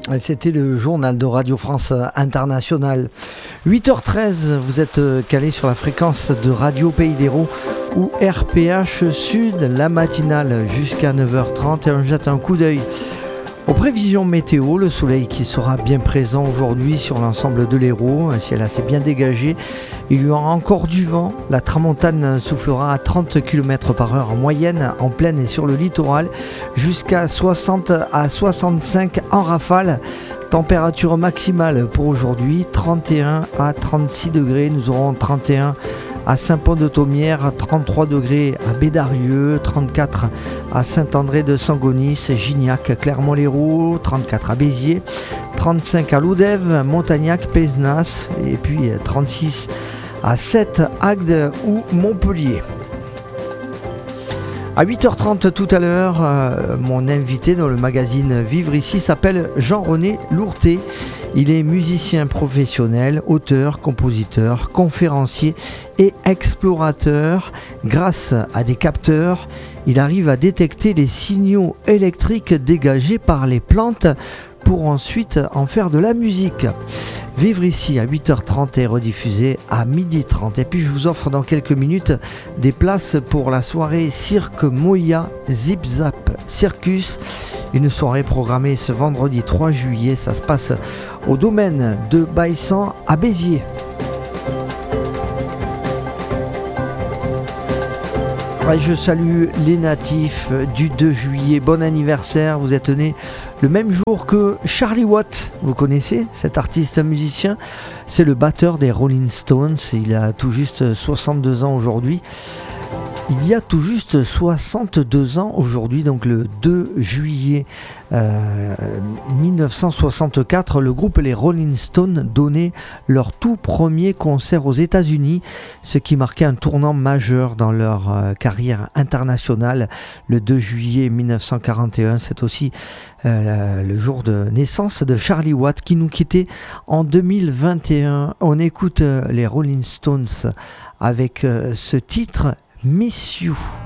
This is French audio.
C'était le journal de Radio France Internationale. 8h13, vous êtes calé sur la fréquence de Radio Pays d'Hérault ou RPH Sud, la matinale jusqu'à 9h30 et on jette un coup d'œil aux prévisions météo. Le soleil qui sera bien présent aujourd'hui sur l'ensemble de l'Hérault, un ciel assez bien dégagé. Il y aura encore du vent, la tramontane soufflera à 30 km/h en moyenne en plaine et sur le littoral, jusqu'à 60 à 65 en rafale. Température maximale pour aujourd'hui, 31 à 36 degrés. Nous aurons 31 à Saint-Pont-de-Thomière, 33 degrés à Bédarieux, 34 à Saint-André de Sangonis, Gignac, Clermont-Lérault, 34 à Béziers, 35 à Lodève, Montagnac, Pézenas et puis 36 à Sète, Agde ou Montpellier. À 8h30 tout à l'heure, mon invité dans le magazine Vivre Ici s'appelle Jean-René Lourté. Il est musicien professionnel, auteur, compositeur, conférencier et explorateur. Grâce à des capteurs, il arrive à détecter les signaux électriques dégagés par les plantes pour ensuite en faire de la musique. Vivre Ici à 8h30 est rediffusé à 12h30. Et puis je vous offre dans quelques minutes des places pour la soirée Cirque Moya Zip Zap Circus. Une soirée programmée ce vendredi 3 juillet. Ça se passe au domaine de Baïsan à Béziers. Et je salue les natifs du 2 juillet. Bon anniversaire, vous êtes nés le même jour que Charlie Watt. Vous connaissez cet artiste musicien? C'est le batteur des Rolling Stones. Il a tout juste 62 ans aujourd'hui. Il y a tout juste 62 ans aujourd'hui, donc le 2 juillet 1964, le groupe Les Rolling Stones donnait leur tout premier concert aux États-Unis, ce qui marquait un tournant majeur dans leur carrière internationale. Le 2 juillet 1941, c'est aussi le jour de naissance de Charlie Watt qui nous quittait en 2021. On écoute les Rolling Stones avec ce titre Miss You.